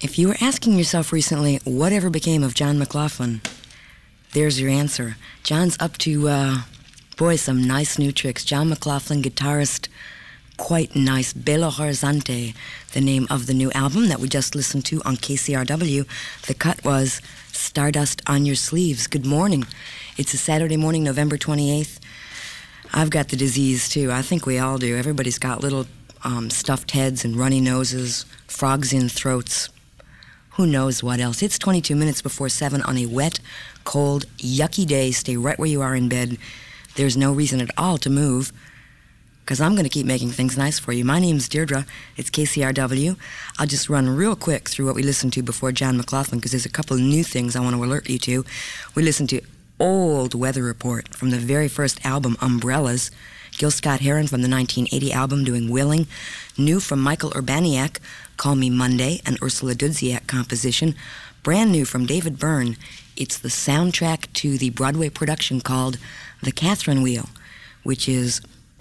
If you were asking yourself recently, whatever became of John McLaughlin, there's your answer. John's up to, some nice new tricks. John McLaughlin, guitarist, quite nice. Belo Horizonte, the name of the new album that we just listened to on KCRW. The cut was Stardust on Your Sleeves. Good morning. It's a Saturday morning, November 28th. I've got the disease, too. I think we all do. Everybody's got little stuffed heads and runny noses, frogs in throats. Who knows what else? It's 22 minutes before 7 on a wet, cold, yucky day. Stay right where you are in bed. There's no reason at all to move, because I'm going to keep making things nice for you. My name's Deirdre. It's KCRW. I'll just run real quick through what we listened to before John McLaughlin, because there's a couple of new things I want to alert you to. We listened to Old Weather Report from the very first album, Umbrellas. Gil Scott-Heron from the 1980 album, doing Willing. New from Michael Urbaniak, Call Me Monday, an Ursula Dudziak composition. Brand new from David Byrne. It's the soundtrack to the Broadway production called The Catherine Wheel, which is,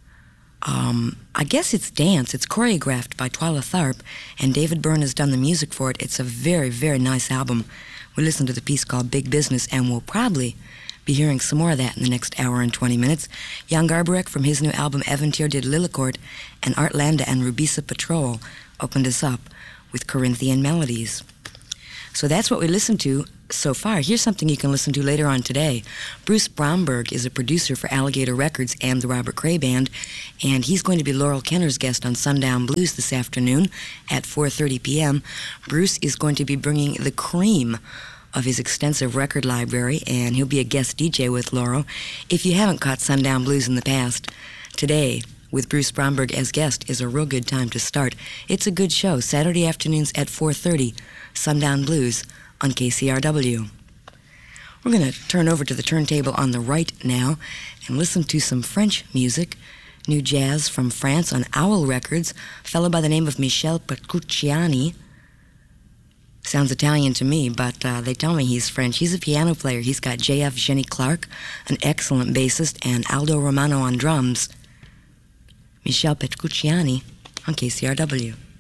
I guess it's dance. It's choreographed by Twyla Tharp, and David Byrne has done the music for it. It's a very, very nice album. We listened to the piece called Big Business, and we'll probably be hearing some more of that in the next hour and 20 minutes. Jan Garbarek from his new album Eventyr did Lillecourt, and Art Landa and Rubisa Patrol opened us up with Corinthian Melodies. So that's what we listened to so far. Here's something you can listen to later on today. Bruce Bromberg is a producer for Alligator Records and the Robert Cray Band, and he's going to be Laurel Kenner's guest on Sundown Blues this afternoon at 4:30 p.m. Bruce is going to be bringing the cream of his extensive record library, and he'll be a guest DJ with Laurel. If you haven't caught Sundown Blues in the past, today, with Bruce Bromberg as guest, is a real good time to start. It's a good show, Saturday afternoons at 4:30, Sundown Blues on KCRW. We're going to turn over to the turntable on the right now and listen to some French music, new jazz from France on Owl Records, a fellow by the name of Michel Petrucciani. Sounds Italian to me, but they tell me he's French. He's a piano player. He's got J.F. Jenny Clark, an excellent bassist, and Aldo Romano on drums. Michel Petrucciani on KCRW.